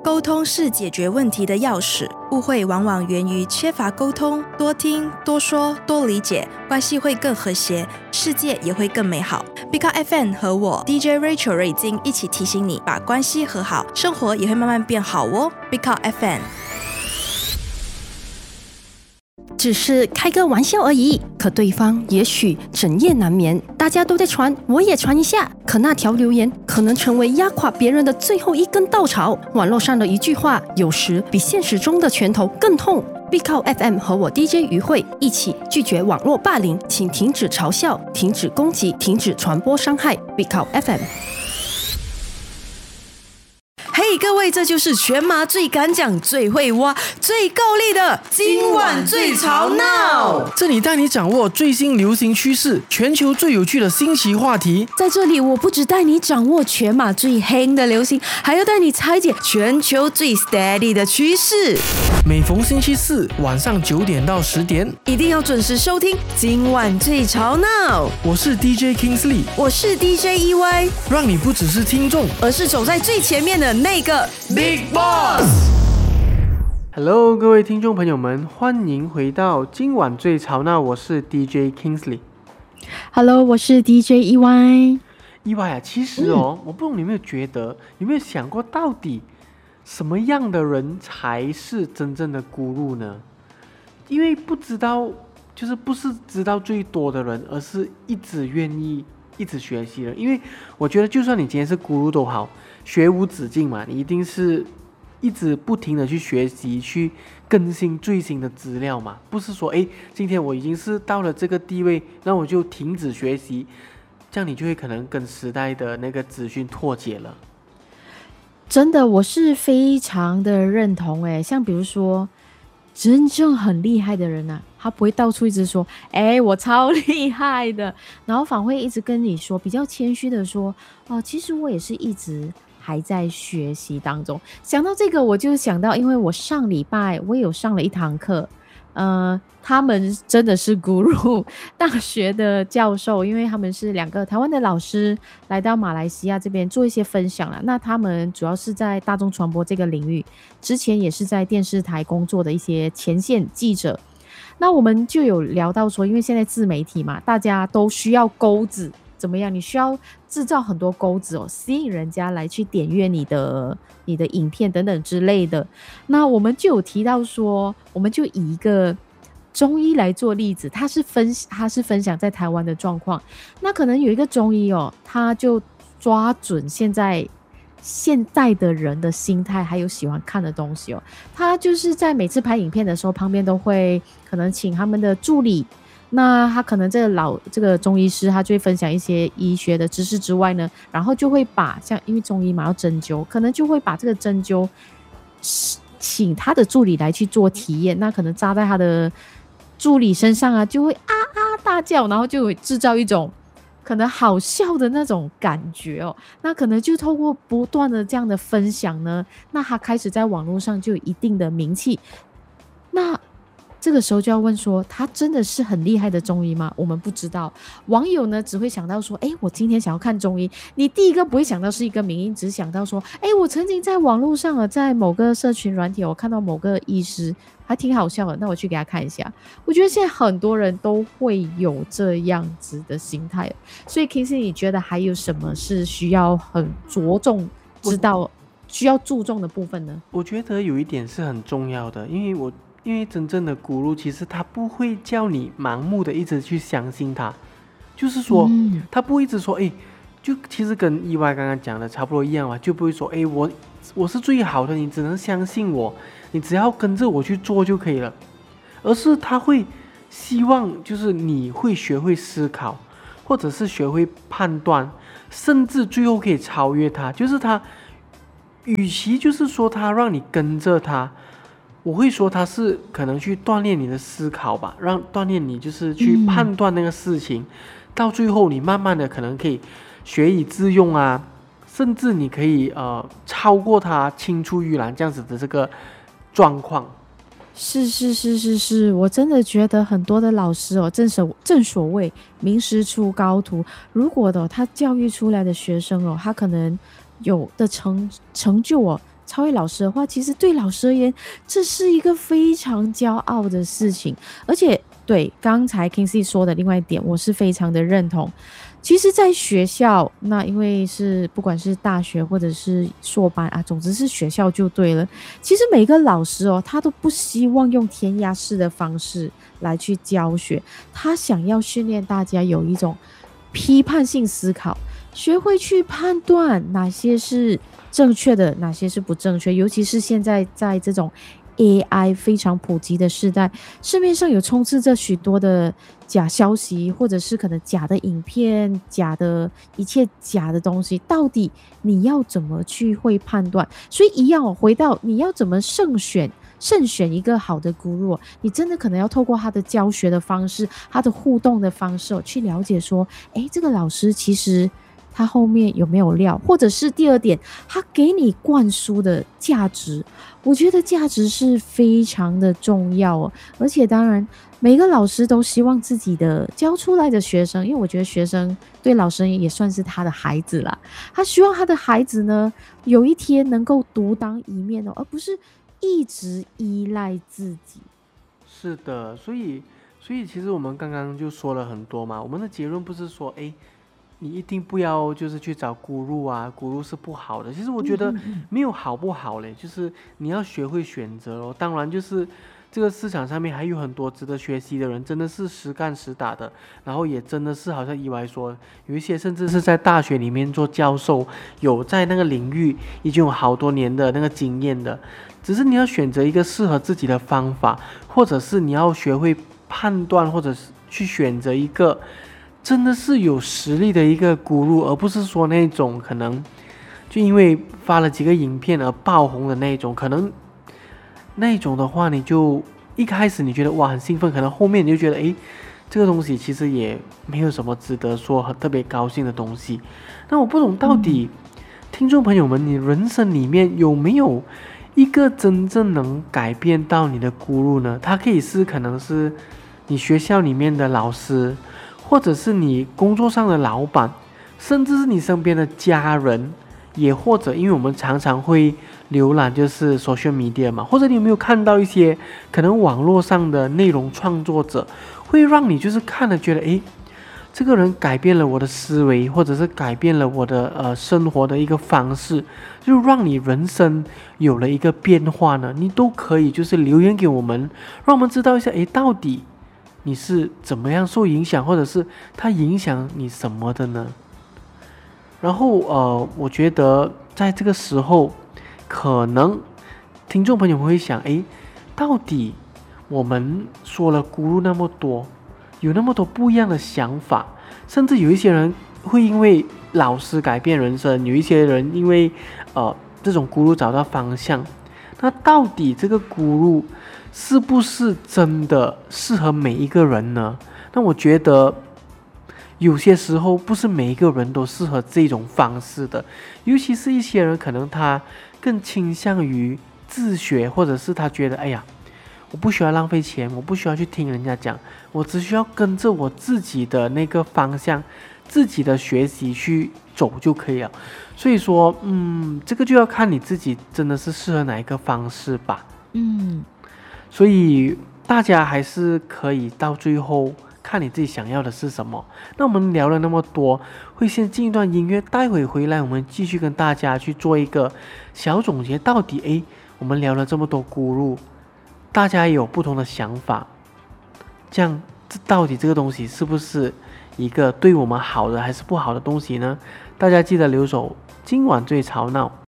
沟通是解决问题的钥匙，误会往往源于缺乏沟通，多听、多说、多理解，关系会更和谐，世界也会更美好。Big Up FM 和我 DJ Rachel 瑞金一起提醒你，把关系和好，生活也会慢慢变好哦。Big Up FM。 只是开个玩笑而已，可对方也许整夜难眠。大家都在传，我也传一下。可那条留言可能成为压垮别人的最后一根稻草。网络上的一句话，有时比现实中的拳头更痛。Big Up FM 和我 DJ 于慧一起拒绝网络霸凌，请停止嘲笑，停止攻击，停止传播伤害。Big Up FM。 嘿，各位，这就是全马最敢讲、最会挖、最够力的今晚最吵闹。 这里带你掌握最新流行趋势，全球最有趣的新奇话题。 在这里，我不只带你掌握全马最黑的流行，还要带你拆解全球最 steady 的趋势。 每逢星期四晚上9点到10点， 一定要准时收听今晚最吵闹。 我是 DJ Kingsley， 我是 DJ EY， 让你不只是听众， 而是走在最前面的那个 Big Boss。Hello， 各位听众朋友们，欢迎回到今晚最吵闹。我是 DJ Kingsley。Hello， 我是 DJ EY。 EY 啊，其实我不懂你有没有觉得，有没有想过，到底什么样的人才是真正的guru路呢？因为不知道，就是不是知道最多的人，而是一直愿意一直学习的。因为我觉得，就算你今天是guru路都好，学无止境嘛，你一定是一直不停的去学习，去更新最新的资料嘛。不是说，今天我已经是到了这个地位，那我就停止学习，这样你就会可能跟时代的那个资讯脱节了。 真的，我是非常的认同像比如说真正很厉害的人啊，他不会到处一直说我超厉害的，然后反会一直跟你说，比较谦虚的说其实我也是一直还在学习当中。想到这个我就想到，因为我上礼拜我有上了一堂课，他们真的是guru大学的教授，因为他们是2个台湾的老师来到马来西亚这边做一些分享了。那他们主要是在大众传播这个领域，之前也是在电视台工作的一些前线记者。那我们就有聊到说，因为现在自媒体嘛，大家都需要钩子，怎么样？你需要制造很多钩子吸引人家来去点阅你的影片等等之类的。那我们就有提到说，我们就以一个中医来做例子，他是分享在台湾的状况。那可能有一个中医他就抓准现在的人的心态，还有喜欢看的东西他就是在每次拍影片的时候，旁边都会可能请他们的助理。那他可能这个中医师，他就会分享一些医学的知识之外呢，然后就会把因为中医嘛要针灸，可能就会把这个针灸请他的助理来去做体验。那可能扎在他的助理身上啊，就会大叫，然后就会制造一种可能好笑的那种感觉那可能就透过不断的这样的分享呢，那他开始在网络上就有一定的名气。那这个时候就要问说，他真的是很厉害的中医吗？我们不知道。网友呢只会想到说，我今天想要看中医，你第一个不会想到是一个名医，只想到说，我曾经在网络上在某个社群软体我看到某个医师还挺好笑的，那我去给他看一下。我觉得现在很多人都会有这样子的心态，所以 Kingsley 你觉得还有什么是需要很着重知道需要注重的部分呢？ 我觉得有一点是很重要的，因为真正的guru路其实他不会叫你盲目的一直去相信他，就是说他不会一直说就其实跟EY刚刚讲的差不多一样嘛，就不会说我是最好的，你只能相信我，你只要跟着我去做就可以了。而是他会希望就是你会学会思考，或者是学会判断，甚至最后可以超越他。就是他与其就是说他让你跟着他，我会说他是可能去锻炼你的思考吧，锻炼你就是去判断那个事情，到最后你慢慢的可能可以学以致用啊，甚至你可以超过他，青出于蓝这样子的这个状况。 是，我真的觉得很多的老师正所谓名师出高徒，如果他教育出来的学生他可能有的成就超越老师的话，其实对老师而言，这是一个非常骄傲的事情。而且对刚才 Kingsley 说的另外一点，我是非常的认同。其实在学校，那因为是不管是大学或者是硕班啊，总之是学校就对了。其实每个老师哦，他都不希望用填鸭式的方式来去教学，他想要训练大家有一种批判性思考，学会去判断哪些是正确的，哪些是不正确。尤其是现在在这种 AI 非常普及的时代，市面上有充斥着许多的假消息，或者是可能假的影片、假的一切假的东西，到底你要怎么去会判断？所以一样哦，回到你要怎么慎选一个好的guru哦，你真的可能要透过他的教学的方式，他的互动的方式哦，去了解说，诶，这个老师其实他后面有没有料，或者是第二点，他给你灌输的价值，我觉得价值是非常的重要哦。而且当然，每个老师都希望自己的教出来的学生，因为我觉得学生对老师也算是他的孩子啦，他希望他的孩子呢，有一天能够独当一面哦，而不是一直依赖自己。 是的，所以其实我们刚刚就说了很多嘛，我们的结论不是说，哎，你一定不要就是去找guru啊，guru是不好的。其实我觉得没有好不好嘞，就是你要学会选择咯。当然就是这个市场上面还有很多值得学习的人，真的是实干实打的，然后也真的是好像意外说，有一些甚至是在大学里面做教授，有在那个领域已经有好多年的那个经验的。只是你要选择一个适合自己的方法，或者是你要学会判断，或者是去选择一个真的是有实力的一个guru，而不是说那种可能就因为发了几个影片而爆红的那种。可能那种的话，你就一开始你觉得哇很兴奋，可能后面你就觉得诶，这个东西其实也没有什么值得说很特别高兴的东西。那我不懂到底听众朋友们，你人生里面有没有一个真正能改变到你的guru呢？他可以是可能是你学校里面的老师，或者是你工作上的老板，甚至是你身边的家人，也或者因为我们常常会浏览就是 social media 嘛，或者你有没有看到一些可能网络上的内容创作者，会让你就是看了觉得诶，这个人改变了我的思维，或者是改变了我的生活的一个方式，就让你人生有了一个变化呢？你都可以就是留言给我们，让我们知道一下，诶，到底你是怎么样受影响，或者是它影响你什么的呢？然后我觉得在这个时候，可能听众朋友们会想，诶，到底我们说了guru那么多，有那么多不一样的想法，甚至有一些人会因为老师改变人生，有一些人因为这种guru找到方向。那到底这个guru是不是真的适合每一个人呢？那我觉得有些时候不是每一个人都适合这种方式的，尤其是一些人可能他更倾向于自学，或者是他觉得哎呀，我不需要浪费钱，我不需要去听人家讲，我只需要跟着我自己的那个方向，自己的学习去走就可以了。所以说这个就要看你自己真的是适合哪一个方式吧。所以大家还是可以到最后看你自己想要的是什么。那我们聊了那么多，会先进一段音乐，待会回来我们继续跟大家去做一个小总结。到底我们聊了这么多guru，大家也有不同的想法，这样到底这个东西是不是一个对我们好的还是不好的东西呢？大家记得留守今晚最吵闹。